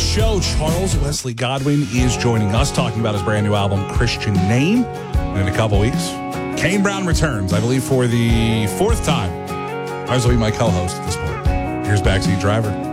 show. Charles Wesley Godwin is joining us, talking about his brand new album, Christian Name. And in a couple weeks, Kane Brown returns, I believe, for the fourth time. Ours will be my co-host at this point. Here's Backseat Driver.